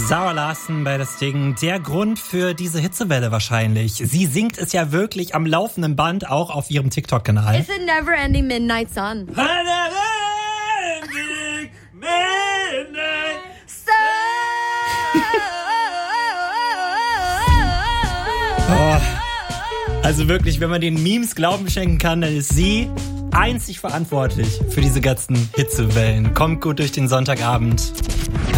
Zara Larsson bei das Ding. Der Grund für diese Hitzewelle wahrscheinlich. Sie singt es ja wirklich am laufenden Band, auch auf ihrem TikTok-Kanal. It's a never-ending midnight sun. Oh. Also wirklich, wenn man den Memes Glauben schenken kann, dann ist sie einzig verantwortlich für diese ganzen Hitzewellen. Kommt gut durch den Sonntagabend.